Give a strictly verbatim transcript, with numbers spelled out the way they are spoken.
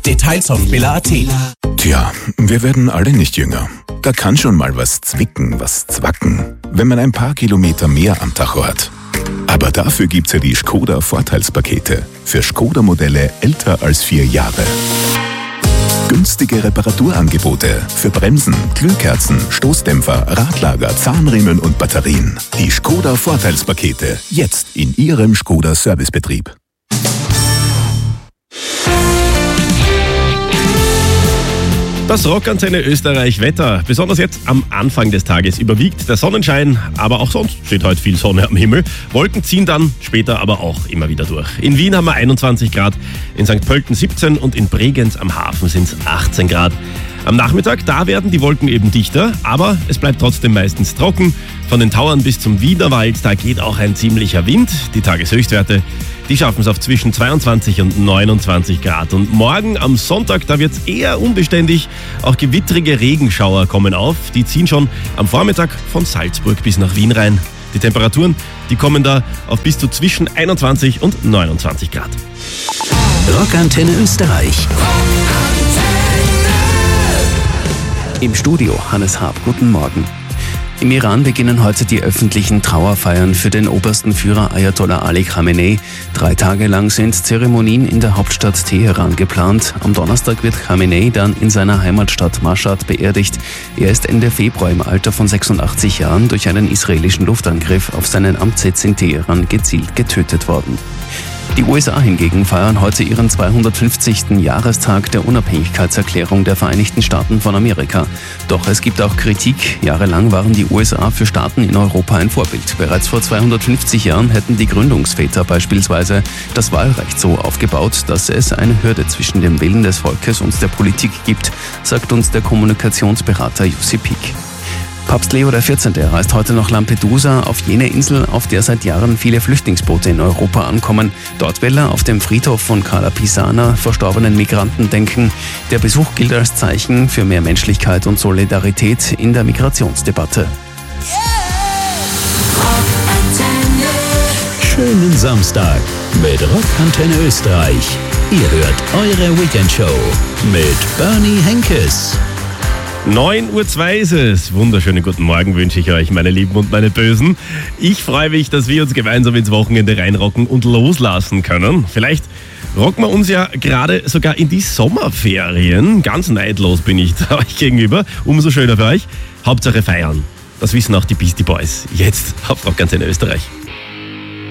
Details auf billa punkt at. Tja, wir werden alle nicht jünger. Da kann schon mal was zwicken, was zwacken, wenn man ein paar Kilometer mehr am Tacho hat. Aber dafür gibt's ja die Skoda Vorteilspakete für Skoda-Modelle älter als vier Jahre. Günstige Reparaturangebote für Bremsen, Glühkerzen, Stoßdämpfer, Radlager, Zahnriemen und Batterien. Die Skoda Vorteilspakete jetzt in Ihrem Skoda Servicebetrieb. Das Rockantenne Österreich Wetter. Besonders jetzt am Anfang des Tages überwiegt der Sonnenschein, aber auch sonst steht heute viel Sonne am Himmel. Wolken ziehen dann später aber auch immer wieder durch. In Wien haben wir einundzwanzig Grad, in Sankt Pölten siebzehn und in Bregenz am Hafen sind es achtzehn Grad. Am Nachmittag, da werden die Wolken eben dichter, aber es bleibt trotzdem meistens trocken. Von den Tauern bis zum Wienerwald, da geht auch ein ziemlicher Wind. Die Tageshöchstwerte, die schaffen es auf zwischen zweiundzwanzig und neunundzwanzig Grad. Und morgen am Sonntag, da wird es eher unbeständig. Auch gewittrige Regenschauer kommen auf. Die ziehen schon am Vormittag von Salzburg bis nach Wien rein. Die Temperaturen, die kommen da auf bis zu zwischen einundzwanzig und neunundzwanzig Grad. Rockantenne Österreich. Im Studio Hannes Haab, guten Morgen. Im Iran beginnen heute die öffentlichen Trauerfeiern für den obersten Führer Ayatollah Ali Khamenei. Drei Tage lang sind Zeremonien in der Hauptstadt Teheran geplant. Am Donnerstag wird Khamenei dann in seiner Heimatstadt Mashhad beerdigt. Er ist Ende Februar im Alter von sechsundachtzig Jahren durch einen israelischen Luftangriff auf seinen Amtssitz in Teheran gezielt getötet worden. Die U S A hingegen feiern heute ihren zweihundertfünfzigsten Jahrestag der Unabhängigkeitserklärung der Vereinigten Staaten von Amerika. Doch es gibt auch Kritik. Jahrelang waren die U S A für Staaten in Europa ein Vorbild. Bereits vor zweihundertfünfzig Jahren hätten die Gründungsväter beispielsweise das Wahlrecht so aufgebaut, dass es eine Hürde zwischen dem Willen des Volkes und der Politik gibt, sagt uns der Kommunikationsberater Jussi Pieck. Papst Leo der vierzehnte reist heute nach Lampedusa, auf jene Insel, auf der seit Jahren viele Flüchtlingsboote in Europa ankommen. Dort will er auf dem Friedhof von Cala Pisana verstorbenen Migranten denken. Der Besuch gilt als Zeichen für mehr Menschlichkeit und Solidarität in der Migrationsdebatte. Schönen Samstag mit Rockantenne Österreich. Ihr hört eure Weekendshow mit Bernie Henkes. neun Uhr zwei ist es. Wunderschönen guten Morgen wünsche ich euch, meine Lieben und meine Bösen. Ich freue mich, dass wir uns gemeinsam ins Wochenende reinrocken und loslassen können. Vielleicht rocken wir uns ja gerade sogar in die Sommerferien. Ganz neidlos bin ich da euch gegenüber. Umso schöner für euch. Hauptsache feiern. Das wissen auch die Beastie Boys. Jetzt auf Rockantenne Österreich.